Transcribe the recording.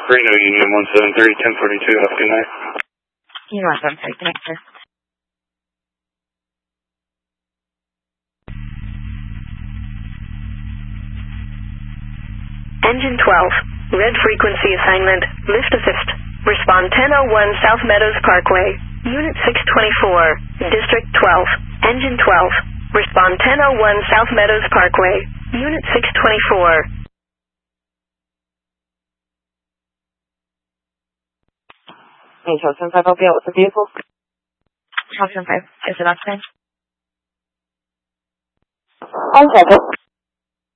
Reno Union 173, 1042. Have a good night. You're welcome. Sorry, connect, sir. Engine 12, red frequency assignment, lift assist. Respond 1001 South Meadows Parkway, Unit 624, District 12, Engine 12. Respond 1001 South Meadows Parkway, Unit 624. Hey, Charleston 5, help you out with the vehicle? Charleston 5, is it last time? On second.